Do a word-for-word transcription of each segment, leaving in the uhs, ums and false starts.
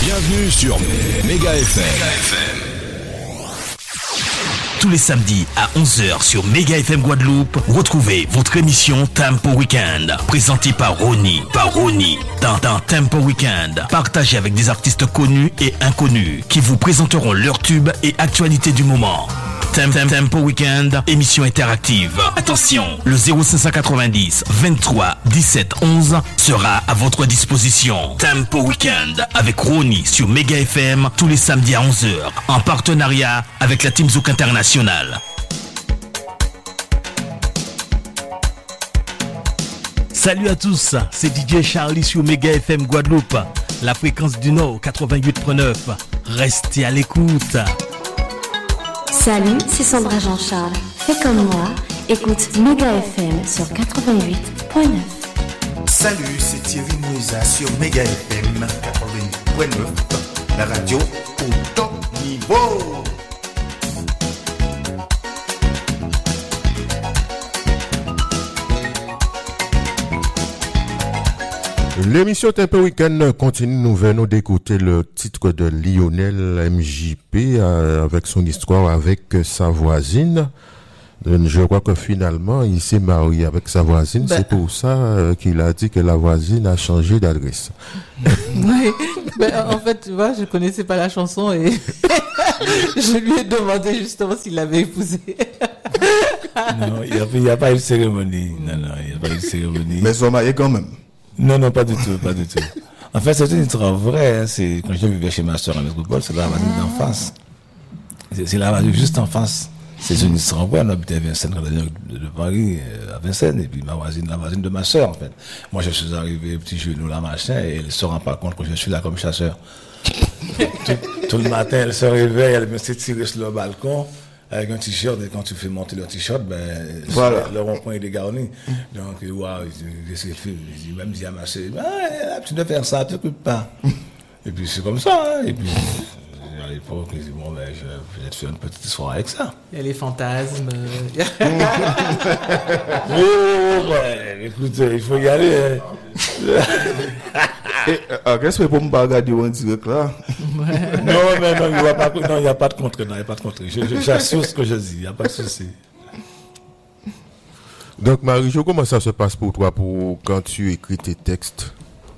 Bienvenue sur Méga F M. Tous les samedis à onze heures sur Méga F M Guadeloupe, retrouvez votre émission Tempo Weekend, présentée par Ronnie, par Ronnie. Dans, dans Tempo Weekend, partagez avec des artistes connus et inconnus qui vous présenteront leurs tubes et actualités du moment. Tempo, Tempo Weekend, émission interactive. Attention, le zéro cinq quatre-vingt-dix vingt-trois dix-sept onze sera à votre disposition. Tempo Weekend avec Ronnie sur Méga F M tous les samedis à onze heures en partenariat avec la Team Zouk International. Salut à tous, c'est D J Charlie sur Méga F M Guadeloupe, la fréquence du Nord quatre-vingt-huit virgule neuf. Restez à l'écoute. Salut, c'est Sandra Jean-Charles. Fais comme moi, écoute Méga F M sur quatre-vingt-huit virgule neuf. Salut, c'est Thierry Mouza sur Méga F M quatre-vingt-huit virgule neuf, la radio au top niveau. L'émission Tempo Weekend continue. Nous venons d'écouter le titre de Lionel M J P euh, avec son histoire avec sa voisine. Je crois que finalement, il s'est marié avec sa voisine. Ben, c'est pour ça euh, qu'il a dit que la voisine a changé d'adresse. Oui, ben, en fait, tu vois, je connaissais pas la chanson et je lui ai demandé justement s'il l'avait épousée. Non, il n'y a, a pas eu de cérémonie. Non, non, il n'y a pas eu de cérémonie. Mais ils sont mariés quand même. Non, non, pas du tout, pas du tout. En fait, c'est une histoire vraie. Hein. C'est quand je vivais chez ma soeur à Métropole, c'est la voisine d'en face. C'est, c'est la voisine juste en face. C'est une histoire vraie. On habitait à Vincennes, de, de Paris, à Vincennes, et puis ma voisine, la voisine de ma soeur, en fait. Moi, je suis arrivé, petit genou là, machin, et elle se rend pas compte que je suis là comme chasseur. tout, tout le matin, elle se réveille, elle me s'est tirée sur le balcon. Avec un t-shirt, et quand tu fais monter le t-shirt, ben, voilà. Le rond-point est dégarni. Donc, waouh, qu'est-ce qu'il fait? Il m'a dit à ma soeur, ah, tu dois faire ça, tu t'occupes pas. Et puis, c'est comme ça, hein. Et puis, à l'époque, je dis, bon, ben, je vais peut-être faire une petite histoire avec ça. Il y a les fantasmes. Oh, ben, écoute, il faut y aller, hein. Et, euh, qu'est-ce que pour me regarder en direct là? Ouais. Non, mais non, il n'y a pas, non, il n'y a pas de contre, non, il n'y a pas de contre. Je, je, j'assure ce que je dis, il n'y a pas de souci. Donc, Marie-Jo, comment ça se passe pour toi pour, quand tu écris tes textes?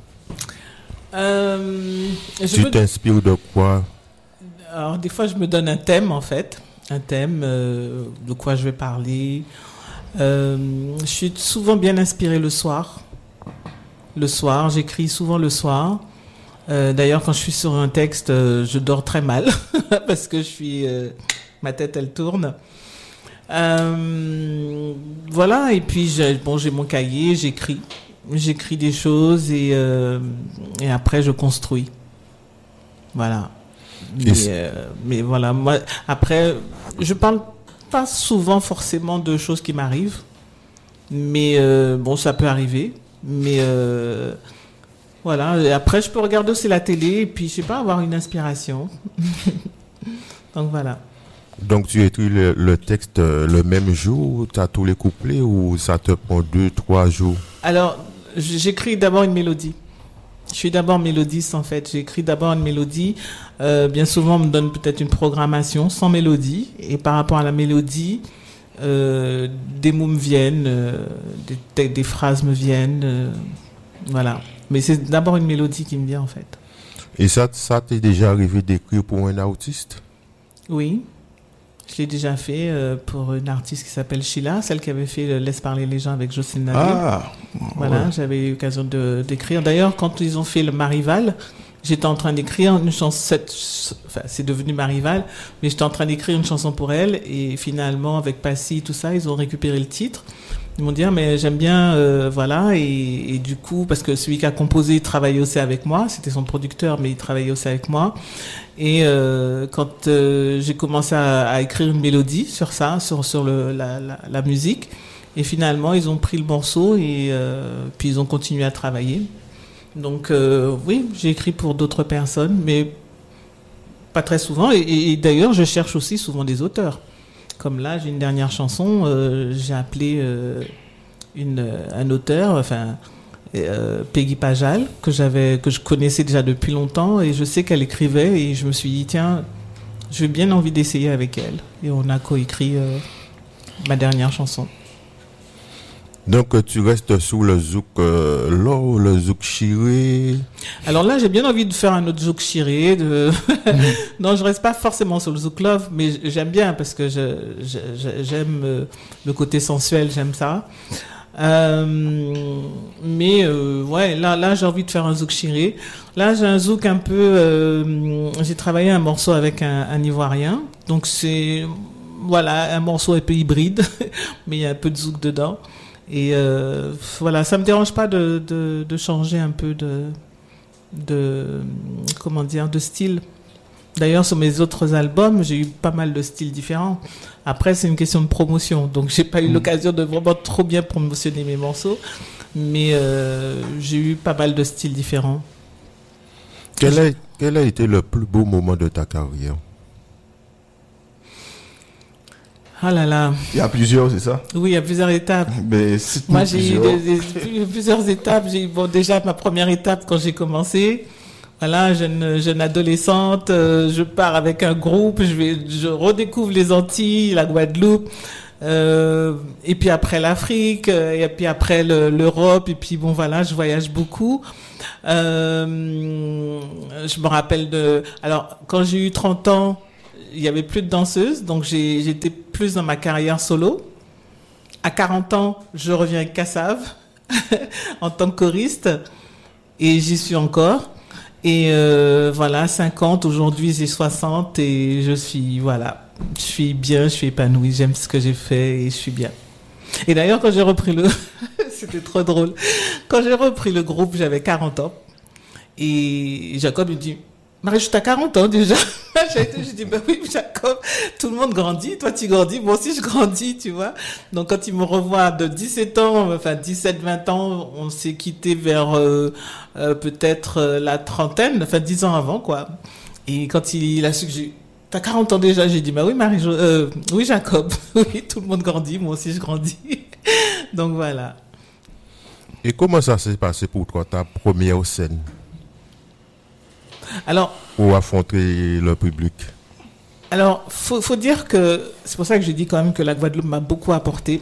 Euh, tu me... t'inspires de quoi? Alors, des fois, je me donne un thème, en fait. Un thème, euh, de quoi je vais parler. Euh, je suis souvent bien inspirée le soir. Le soir, j'écris souvent le soir. Euh, d'ailleurs, quand je suis sur un texte, euh, je dors très mal parce que je suis, euh, ma tête elle tourne. Euh, voilà. Et puis j'ai, bon, j'ai mon cahier, j'écris, j'écris des choses et euh, et après je construis. Voilà. Mais, euh, mais voilà. Moi, après, je parle pas souvent forcément de choses qui m'arrivent, mais euh, bon, ça peut arriver. Mais euh, voilà, et après je peux regarder aussi la télé et puis je sais pas, avoir une inspiration. Donc voilà. Donc tu écris le, le texte le même jour, tu as tous les couplets ou ça te prend deux, trois jours? Alors j'écris d'abord une mélodie. Je suis d'abord mélodiste en fait. J'écris d'abord une mélodie. Euh, bien souvent on me donne peut-être une programmation sans mélodie et par rapport à la mélodie, Euh, des mots me viennent, euh, des, des phrases me viennent, euh, voilà. Mais c'est d'abord une mélodie qui me vient en fait. Et ça, ça t'est déjà arrivé d'écrire pour un artiste? Oui, je l'ai déjà fait euh, pour une artiste qui s'appelle Sheila, celle qui avait fait Laisse parler les gens avec Jocelyne Naville. Ah, voilà, ouais. J'avais eu l'occasion de, d'écrire. D'ailleurs, quand ils ont fait le Marival, j'étais en train d'écrire une chanson, enfin, c'est devenu Marival, mais j'étais en train d'écrire une chanson pour elle, et finalement, avec Passy, tout ça, ils ont récupéré le titre. Ils m'ont dit, ah, mais j'aime bien, euh, voilà, et, et du coup, parce que celui qui a composé, il travaillait aussi avec moi, c'était son producteur, mais il travaillait aussi avec moi. Et euh, quand euh, j'ai commencé à, à écrire une mélodie sur ça, sur, sur le, la, la, la musique, et finalement, ils ont pris le morceau, et euh, puis ils ont continué à travailler. Donc euh, oui, j'ai écrit pour d'autres personnes, mais pas très souvent. Et, et d'ailleurs, je cherche aussi souvent des auteurs. Comme là, j'ai une dernière chanson, euh, j'ai appelé euh, une, un auteur, enfin euh, Peggy Pajal, que j'avais, que je connaissais déjà depuis longtemps, et je sais qu'elle écrivait, et je me suis dit, tiens, j'ai bien envie d'essayer avec elle. Et on a coécrit euh, ma dernière chanson. Donc tu restes sous le zouk euh, là, le zouk chiré. Alors là, j'ai bien envie de faire un autre zouk chiré. De... non, je reste pas forcément sur le zouk love, mais j'aime bien parce que je, je, j'aime euh, le côté sensuel, j'aime ça. Euh, mais euh, ouais, là, là, j'ai envie de faire un zouk chiré. Là, j'ai un zouk un peu. Euh, j'ai travaillé un morceau avec un, un Ivoirien, donc c'est voilà un morceau un peu hybride, mais il y a un peu de zouk dedans. Et euh, voilà, ça me dérange pas de, de, de changer un peu de, de, comment dire, de style. D'ailleurs, sur mes autres albums, j'ai eu pas mal de styles différents. Après, c'est une question de promotion, donc j'ai pas eu l'occasion de vraiment trop bien promotionner mes morceaux, mais euh, j'ai eu pas mal de styles différents. Quel a, quel a été le plus beau moment de ta carrière? Ah là là. Il y a plusieurs, c'est ça? Oui, il y a plusieurs étapes. Mais moi, j'ai eu des, des, plusieurs étapes. J'ai bon, déjà ma première étape quand j'ai commencé. Voilà, jeune, jeune adolescente, euh, je pars avec un groupe, je vais, je redécouvre les Antilles, la Guadeloupe, euh, et puis après l'Afrique, et puis après le, l'Europe, et puis bon voilà, je voyage beaucoup. Euh, je me rappelle de, alors quand j'ai eu trente ans. Il y avait plus de danseuses, donc j'ai, j'étais plus dans ma carrière solo. À quarante ans, je reviens avec Kassav en tant que choriste, et j'y suis encore. Et euh, voilà, cinquante, aujourd'hui j'ai soixante, et je suis, voilà, je suis bien, je suis épanouie, j'aime ce que j'ai fait, et je suis bien. Et d'ailleurs, quand j'ai repris le... C'était trop drôle. Quand j'ai repris le groupe, j'avais quarante ans, et Jacob me dit... Marie, tu as quarante ans déjà. J'ai dit, ben oui, Jacob, tout le monde grandit, toi tu grandis, moi aussi je grandis, tu vois. Donc quand il me revoit de dix-sept ans, enfin dix-sept vingt ans, on s'est quitté vers euh, euh, peut-être euh, la trentaine, enfin dix ans avant, quoi. Et quand il, il a su que j'ai... T'as quarante ans déjà, j'ai dit, bah oui, Marie, euh, oui, Jacob, oui, tout le monde grandit, moi aussi je grandis. Donc voilà. Et comment ça s'est passé pour toi, ta première scène? Alors, pour affronter le public. Alors, faut, faut dire que c'est pour ça que je dis quand même que la Guadeloupe m'a beaucoup apporté,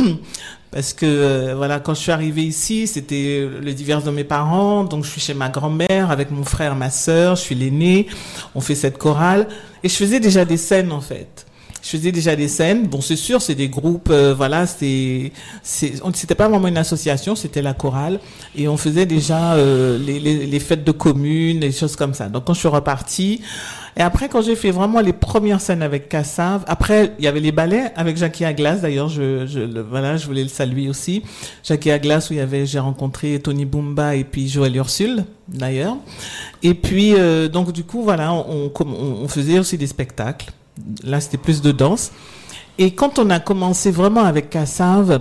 parce que euh, voilà, quand je suis arrivée ici, c'était le divorce de mes parents, donc je suis chez ma grand-mère avec mon frère, ma sœur, je suis l'aînée, on fait cette chorale, et je faisais déjà des scènes en fait. Je faisais déjà des scènes. Bon, c'est sûr, c'est des groupes, euh, voilà, c'était, c'est, c'était pas vraiment une association, c'était la chorale. Et on faisait déjà euh, les, les, les fêtes de commune, des choses comme ça. Donc, quand je suis repartie, et après, quand j'ai fait vraiment les premières scènes avec Kassav, après, il y avait les ballets avec Jackie Aglas, d'ailleurs, je, je, le, voilà, je voulais le saluer aussi. Jackie Aglas, où il y avait, j'ai rencontré Tony Bumba et puis Joël Ursule, d'ailleurs. Et puis, euh, donc, du coup, voilà, on, on, on faisait aussi des spectacles. Là, c'était plus de danse. Et quand on a commencé vraiment avec Kassav,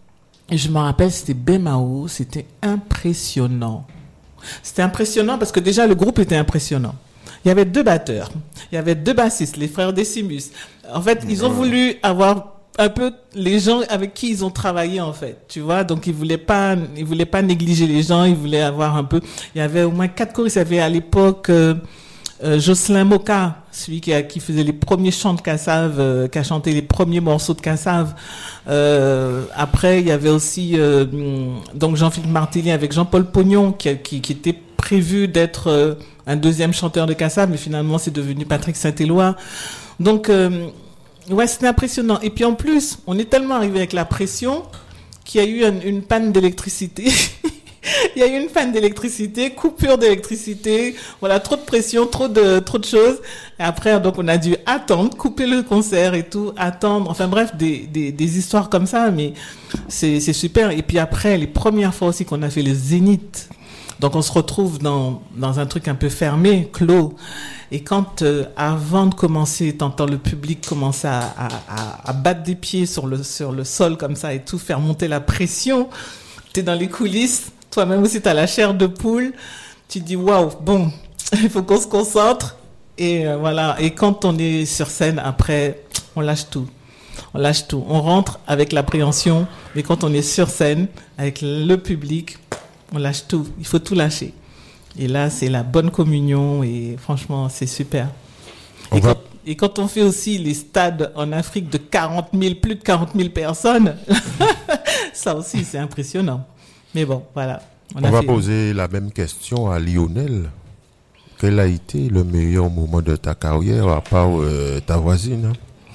je me rappelle, c'était Bemao, c'était impressionnant. C'était impressionnant parce que déjà, le groupe était impressionnant. Il y avait deux batteurs, il y avait deux bassistes, les frères Decimus. En fait, ils ont voulu avoir un peu les gens avec qui ils ont travaillé, en fait, tu vois. Donc, ils voulaient pas, ils voulaient pas négliger les gens, ils voulaient avoir un peu... Il y avait au moins quatre choristes. Il y avait à l'époque... Euh, Euh, Jocelyn Moka, celui qui, a, qui faisait les premiers chants de Kassav, euh, qui a chanté les premiers morceaux de Kassav. Euh, après, il y avait aussi euh, donc Jean-Philippe Martelly avec Jean-Paul Pognon, qui, qui, qui était prévu d'être euh, un deuxième chanteur de Kassav, mais finalement c'est devenu Patrick Saint-Éloi. Donc, euh, ouais, c'était impressionnant. Et puis en plus, on est tellement arrivé avec la pression qu'il y a eu une, une panne d'électricité. Il y a eu une panne d'électricité, coupure d'électricité, voilà, trop de pression, trop de, trop de choses. Et après, donc, on a dû attendre, couper le concert et tout, attendre. Enfin, bref, des, des, des histoires comme ça, mais c'est, c'est super. Et puis après, les premières fois aussi qu'on a fait le Zénith. Donc, on se retrouve dans, dans un truc un peu fermé, clos. Et quand, euh, avant de commencer, t'entends le public commencer à, à, à, à battre des pieds sur le, sur le sol comme ça et tout, faire monter la pression, t'es dans les coulisses. Toi-même aussi, tu as la chair de poule. Tu te dis, waouh, bon, il faut qu'on se concentre. Et euh, voilà. Et quand on est sur scène, après, on lâche tout. On lâche tout. On rentre avec l'appréhension. Mais quand on est sur scène, avec le public, on lâche tout. Il faut tout lâcher. Et là, c'est la bonne communion et franchement, c'est super. On et, va... quand, et quand on fait aussi les stades en Afrique de quarante mille, plus de quarante mille personnes, ça aussi, c'est impressionnant. Mais bon, voilà. On, on va fait... poser la même question à Lionel. Quel a été le meilleur moment de ta carrière à part euh, ta voisine?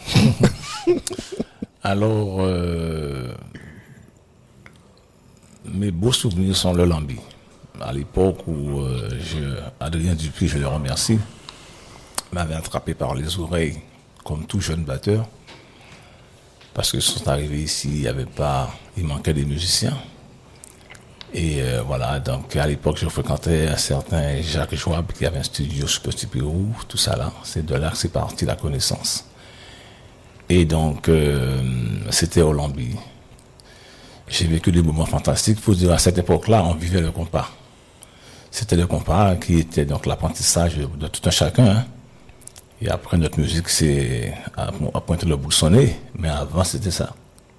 Alors, euh, mes beaux souvenirs sont le Lambi. À l'époque où euh, je, Adrien Dupuis, je le remercie, m'avait attrapé par les oreilles comme tout jeune batteur. Parce que sont arrivés ici, il y avait pas, il manquait des musiciens. Et euh, voilà, donc à l'époque, je fréquentais un certain Jacques Joab qui avait un studio sur Petit Pérou, tout ça là. C'est de là que c'est parti la connaissance. Et donc, euh, c'était au Lambi. J'ai vécu des moments fantastiques. Il faut dire, à cette époque-là, on vivait le compas. C'était le compas qui était donc l'apprentissage de tout un chacun. Hein. Et après, notre musique, c'est à, à pointer le bout de son nez. Mais avant, c'était ça.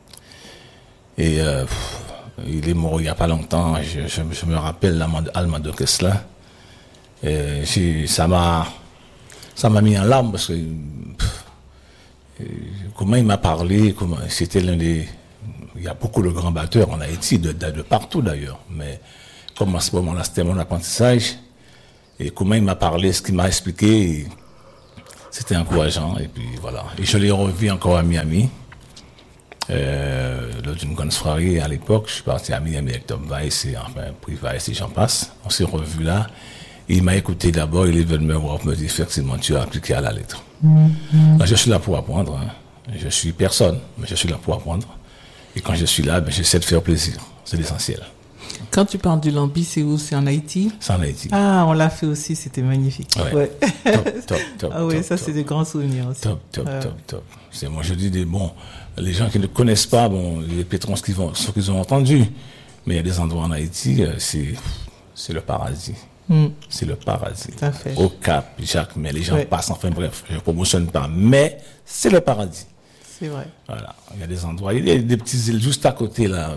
Et euh, pff, il est mort il n'y a pas longtemps. Je, je, je me rappelle Almado Kessler. Et j'ai, ça m'a, ça m'a mis en larmes parce que pff, comment il m'a parlé, comment, c'était l'un des... Il y a beaucoup de grands batteurs en Haïti, de, de, de partout d'ailleurs. Mais comme à ce moment-là, c'était mon apprentissage. Et comment il m'a parlé, ce qu'il m'a expliqué, c'était encourageant. Et puis voilà. Et je l'ai revu encore à Miami. Euh, lors d'une grande soirée à l'époque, je suis parti à Miami avec Tom Weiss et enfin, Pri Weiss et j'en passe. On s'est revus là. Et il m'a écouté d'abord, il est venu me voir, me dire effectivement, tu as appliqué à la lettre. Mm-hmm. Là, je suis là pour apprendre. Hein. Je suis personne, mais je suis là pour apprendre. Et quand je suis là, ben, j'essaie de faire plaisir. C'est l'essentiel. Quand tu parles du Lambi, c'est où? C'est en Haïti? C'est en Haïti. Ah, on l'a fait aussi, c'était magnifique. Ouais. Ouais. Top, top, top. Ah oui, top, ça, top. c'est des grands souvenirs aussi. Top, top, ouais. top, top. C'est, moi, je dis des bons. Les gens qui ne connaissent pas, bon, les pétrons, ce qu'ils vont, ce qu'ils ont entendu. Mais il y a des endroits en Haïti, c'est, c'est le paradis. Mm. C'est le paradis. Tout à fait. Au Cap, Jacques, mais les gens ouais. passent, enfin bref, je ne promotionne pas, mais c'est le paradis. C'est vrai. Voilà. Il y a des endroits, il y a des petites îles juste à côté, là.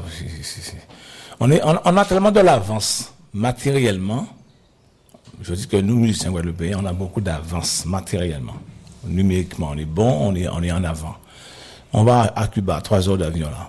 On est, on, on a tellement de l'avance matériellement. Je dis que nous, musiciens guadeloupéens, on a beaucoup d'avance matériellement. Numériquement, on est bon, on est, on est en avant. On va à Cuba, trois heures d'avion, là.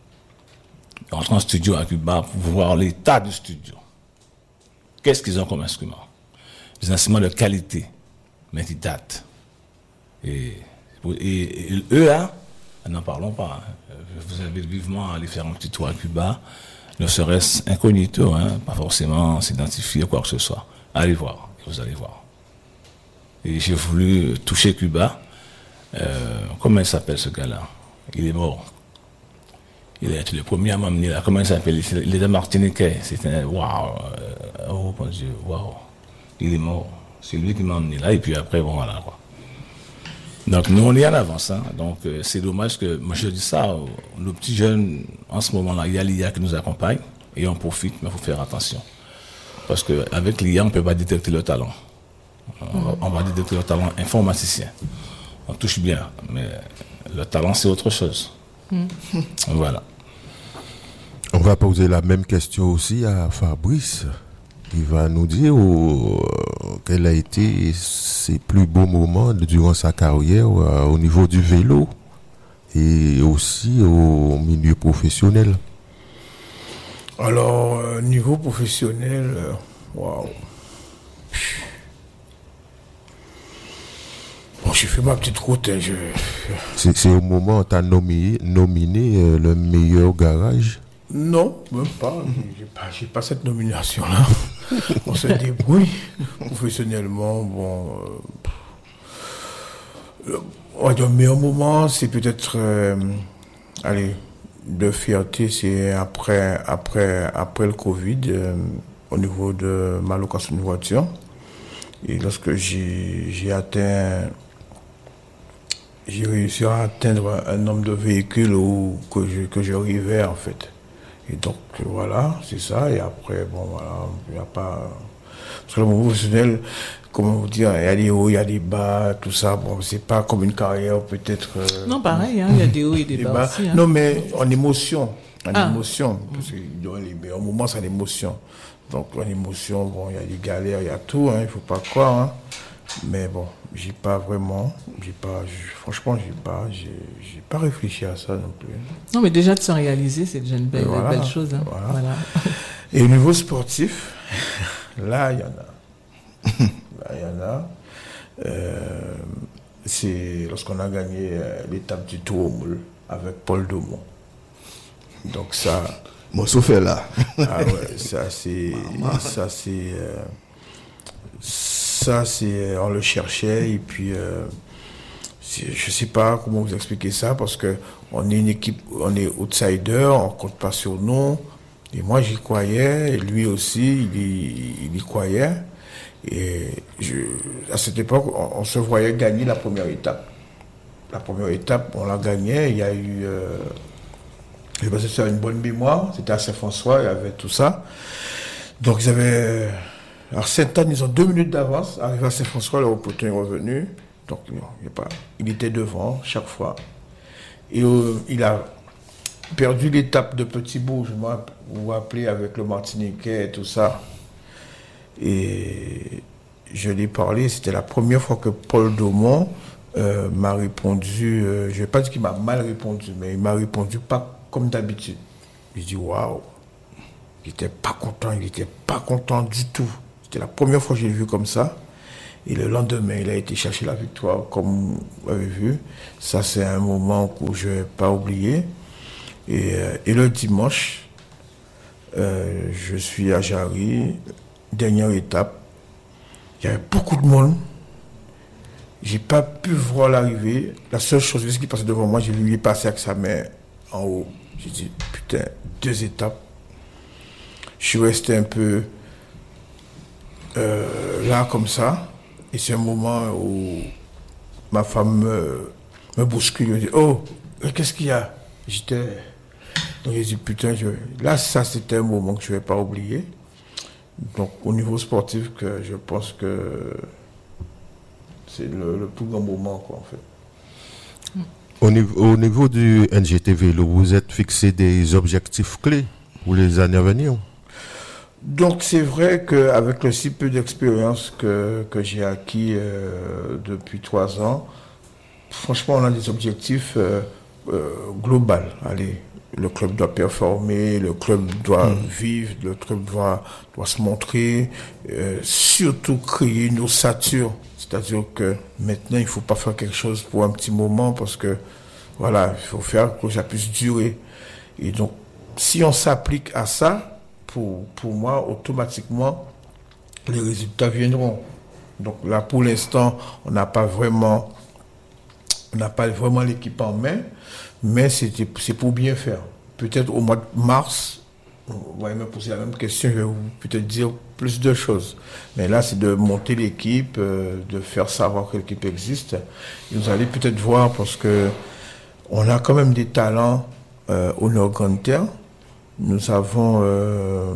On rentre en studio à Cuba pour voir l'état du studio. Qu'est-ce qu'ils ont comme instruments? Des instruments de qualité, mais qui datent. Et, et, et eux, hein, n'en parlons pas. Hein. Je vous invite vivement à aller faire un petit tour à Cuba, ne serait-ce incognito, hein, pas forcément s'identifier quoi que ce soit. Allez voir, vous allez voir. Et j'ai voulu toucher Cuba. Euh, comment il s'appelle ce gars-là? Il est mort. Il est le premier à m'amener là. Comment il s'appelle? Il est de Martiniquais. C'était waouh. Oh mon Dieu, waouh. Il est mort. C'est lui qui m'a emmené là. Et puis après, bon voilà quoi. Donc nous on est en avance. Hein. Donc euh, c'est dommage que, moi je dis ça, aux, nos petits jeunes en ce moment-là, il y a l'I A qui nous accompagne et on profite, mais il faut faire attention. Parce qu'avec l'I A, on ne peut pas détecter le talent. On va, on va détecter le talent informaticien. On touche bien, mais le talent c'est autre chose. Mmh. Voilà. On va poser la même question aussi à Fabrice. Il va nous dire où, euh, quel a été ses plus beaux moments durant sa carrière euh, au niveau du vélo et aussi au milieu professionnel. Alors, euh, niveau professionnel, euh, waouh. Bon, j'ai fait ma petite route. Hein, je... c'est, c'est au moment où tu as nominé, nominé euh, le meilleur garage? Non, même pas. J'ai pas, j'ai pas cette nomination-là. On se débrouille professionnellement. Bon, euh, on va dire le meilleur moment, c'est peut-être, euh, allez, de fierté, c'est après, après, après le Covid, euh, au niveau de ma location de voiture. Et lorsque j'ai, j'ai atteint, j'ai réussi à atteindre un nombre de véhicules où, que je, que j'arrivais en fait. Et donc, voilà, c'est ça. Et après, bon, voilà, il n'y a pas... Parce que le moment professionnel, comment vous dire, il y a des hauts, il y a des bas, tout ça. Bon, c'est pas comme une carrière, peut-être... Euh, non, pareil, hein, il y a des hauts et des, des bas, bas aussi. Hein. Non, mais en émotion. En Ah. émotion. Parce que dans les meilleurs moments, c'est l'émotion. Donc, en émotion, bon, il y a des galères, il y a tout, hein, il faut pas croire, hein. Mais bon, j'ai pas vraiment, j'ai pas, j'ai- franchement, j'ai pas, j'ai, j'ai pas réfléchi à ça non plus. Non, mais déjà de se réaliser, c'est déjà une belle, Et voilà, belle chose. Hein. voilà. Voilà. Et au niveau sportif, là, il y en a. Là, il y en a. Euh, c'est lorsqu'on a gagné euh, l'étape du Tour au Moule avec Paul Daumont. Donc ça, Moi, sauf là. ah ouais, ça c'est, ça c'est, euh, ça c'est, on le cherchait et puis euh, c'est- je sais pas comment vous expliquer ça parce que on est une équipe, on est outsider, on compte pas sur nous et moi j'y croyais et lui aussi il y, il y croyait et je, à cette époque on, on se voyait gagner la première étape. La première étape on la gagnait, il y a eu euh, je pensais que c'était une bonne mémoire, c'était à Saint-François, il y avait tout ça. Donc ils avaient... Alors Sainte-Anne, ils ont deux minutes d'avance. Arrivé à Saint-François, le reporter est revenu. Donc non, il, est pas... il était devant chaque fois. Et euh, il a perdu l'étape de Petit-Bourg, je m'en- vous vous rappelez, avec le Martiniquais et tout ça. Et je lui ai parlé, c'était la première fois que Paul Daumont euh, m'a répondu, euh, je ne vais pas dire qu'il m'a mal répondu, mais il m'a répondu pas comme d'habitude. J'ai dit waouh, il n'était pas content, il n'était pas content du tout. C'était la première fois que j'ai vu comme ça. Et le lendemain, il a été chercher la victoire, comme vous l'avez vu. Ça, c'est un moment que je ne vais pas oublier. Et, euh, et le dimanche, euh, je suis à Jarry, dernière étape. Il y avait beaucoup de monde. J'ai pas pu voir l'arrivée. La seule chose qui passait devant moi, j'ai vu lui passer avec sa main en haut. J'ai dit, putain, deux étapes. Je suis resté un peu euh, là, comme ça. Et c'est un moment où ma femme me, me bouscule. Elle me dit, oh, qu'est-ce qu'il y a? J'étais... Donc j'ai dit, putain, je... là, ça, c'était un moment que je ne vais pas oublier. Donc, au niveau sportif, que je pense que c'est le, le plus grand moment, quoi, en fait. Au niveau, au niveau du N G T Vélo, vous êtes fixé des objectifs clés pour les années à venir? Donc, c'est vrai qu'avec le si peu d'expérience que, que j'ai acquis euh, depuis trois ans, franchement, on a des objectifs euh, euh, globaux. Allez, le club doit performer, le club doit mmh. vivre, le club doit, doit se montrer, euh, surtout créer une ossature. C'est-à-dire que maintenant, il ne faut pas faire quelque chose pour un petit moment parce que, voilà, il faut faire que ça puisse durer. Et donc, si on s'applique à ça, pour, pour moi, automatiquement, les résultats viendront. Donc là, pour l'instant, on n'a pas vraiment, on n'a pas vraiment l'équipe en main, mais c'est, c'est pour bien faire. Peut-être au mois de mars, vous allez me poser la même question, je vais vous peut-être dire plus de choses. Mais là, c'est de monter l'équipe, euh, de faire savoir que l'équipe existe. Et vous allez peut-être voir, parce que on a quand même des talents euh, au Nord-Grande-Terre. Nous avons... Euh,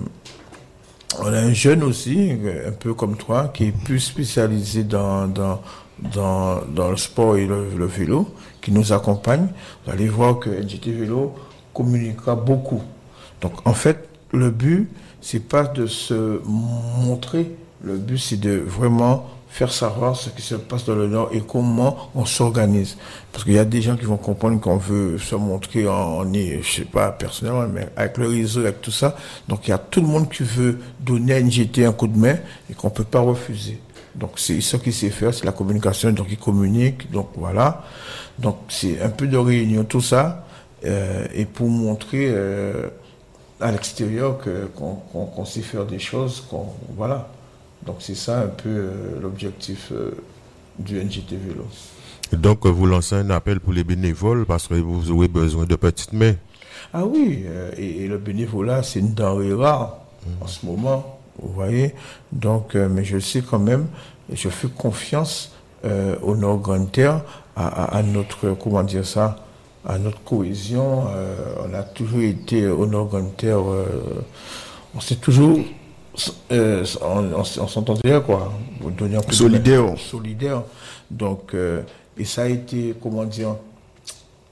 on a un jeune aussi, un peu comme toi, qui est plus spécialisé dans, dans, dans, dans le sport et le, le vélo, qui nous accompagne. Vous allez voir que N G T Vélo communiquera beaucoup. Donc, en fait, le but, c'est pas de se montrer. Le but, c'est de vraiment faire savoir ce qui se passe dans le Nord et comment on s'organise. Parce qu'il y a des gens qui vont comprendre qu'on veut se montrer en, en je sais pas, personnellement, mais avec le réseau, avec tout ça. Donc, il y a tout le monde qui veut donner à N G T un coup de main et qu'on peut pas refuser. Donc, c'est ce qu'il sait faire, c'est la communication. Donc, il communique. Donc, voilà. Donc, c'est un peu de réunion, tout ça. Euh, et pour montrer euh, à l'extérieur que, qu'on, qu'on, qu'on sait faire des choses, qu'on, voilà. Donc c'est ça un peu euh, l'objectif euh, du N G T Vélo. Et donc vous lancez un appel pour les bénévoles parce que vous aurez besoin de petites mains. Ah oui, euh, et, et le bénévolat c'est une denrée rare mmh. en ce moment, vous voyez. Donc, euh, mais je sais quand même, et je fais confiance euh, au Nord-Grande-Terre, à, à, à notre, comment dire ça, à notre cohésion. Euh, on a toujours été au Nord-Grande-Terre, euh, on s'est toujours... Euh, on, on, on s'entendait quoi, solidaire, solidaire. Donc euh, et ça a été comment dire,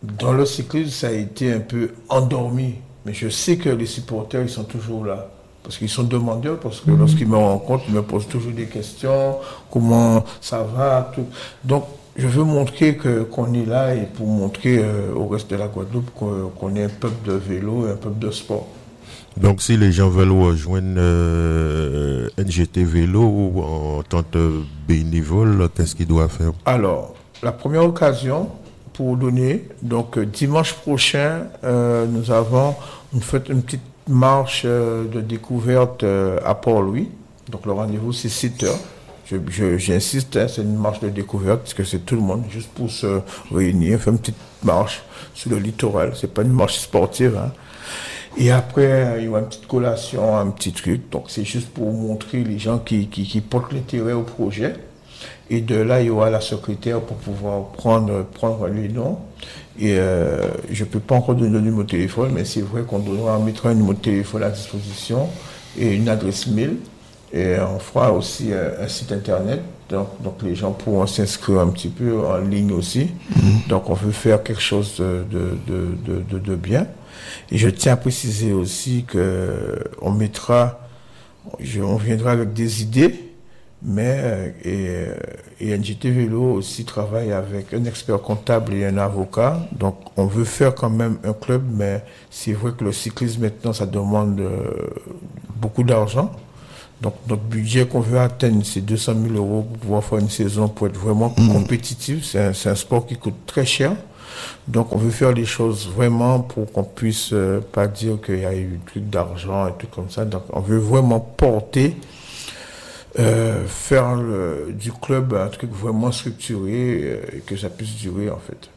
Dans le cyclisme, ça a été un peu endormi. Mais je sais que les supporters, ils sont toujours là. Parce qu'ils sont demandeurs, parce que lorsqu'ils me rencontrent, ils me posent toujours des questions. Comment ça va, tout. Donc, je veux montrer que, qu'on est là et pour montrer euh, au reste de la Guadeloupe qu'on, qu'on est un peuple de vélo et un peuple de sport. Donc, si les gens veulent rejoindre euh, N G T Vélo ou en tant que bénévole, qu'est-ce qu'ils doivent faire? Alors, la première occasion pour donner, donc euh, dimanche prochain, euh, nous avons une, fait une petite marche euh, de découverte euh, à Port-Louis. Donc, le rendez-vous, c'est sept heures. Je, je, j'insiste, hein, c'est une marche de découverte parce que c'est tout le monde, juste pour se réunir, faire une petite marche sur le littoral. C'est pas une marche sportive, hein. Et après, il y aura une petite collation, un petit truc. Donc, c'est juste pour montrer les gens qui, qui, qui portent l'intérêt au projet. Et de là, il y aura la secrétaire pour pouvoir prendre, prendre les noms. Et euh, je ne peux pas encore donner le numéro de téléphone, mais c'est vrai qu'on donnera, on mettra un numéro de téléphone à disposition et une adresse mail. Et on fera aussi euh, un site internet. Donc, donc, les gens pourront s'inscrire un petit peu en ligne aussi. Mmh. Donc, on veut faire quelque chose de, de, de, de, de bien. Et je tiens à préciser aussi que on mettra, je, on viendra avec des idées, mais et, et N G T Vélo aussi travaille avec un expert comptable et un avocat. Donc on veut faire quand même un club, mais c'est vrai que le cyclisme maintenant ça demande euh, beaucoup d'argent. Donc notre budget qu'on veut atteindre c'est deux cent mille euros pour pouvoir faire une saison pour être vraiment mmh. compétitif. C'est un, c'est un sport qui coûte très cher. Donc on veut faire les choses vraiment pour qu'on puisse euh, pas dire qu'il y a eu un truc d'argent et tout comme ça. Donc on veut vraiment porter, euh, faire le, du club un truc vraiment structuré euh, et que ça puisse durer en fait.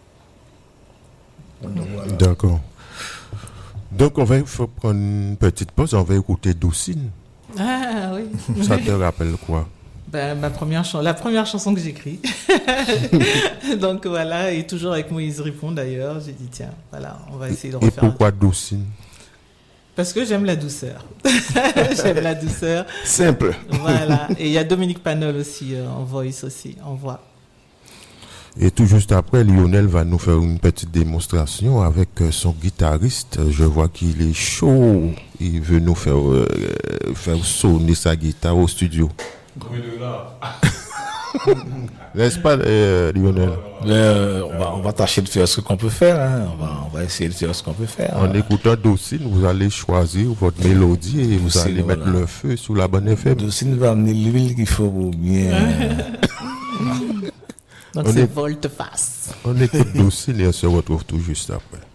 Donc, voilà. D'accord. Donc on va il faut prendre une petite pause, on va écouter Doucine. Ah oui. Ça te rappelle quoi? Ben, ma première ch- la première chanson que j'écris. Donc voilà, et toujours avec Moïse Ripon d'ailleurs, j'ai dit tiens, voilà, on va essayer de refaire. Et pourquoi Doucine? Parce que j'aime la douceur. J'aime la douceur. Simple. Voilà, et il y a Dominique Panol aussi euh, en voice aussi, en voix. Et tout juste après, Lionel va nous faire une petite démonstration avec son guitariste. Je vois qu'il est chaud. Il veut nous faire, euh, faire sonner sa guitare au studio. N'est-ce pas, euh, Lionel? euh, on, va, on va tâcher de faire ce qu'on peut faire. Hein. On, va, on va essayer de faire ce qu'on peut faire. En hein. écoutant Doucine, vous allez choisir votre mélodie et vous Doucine, allez mettre voilà. le feu sous la bonne F M. Doucine va amener l'huile qu'il faut pour bien. Donc on c'est est... volte-face. On écoute Doucine et on se retrouve tout juste après.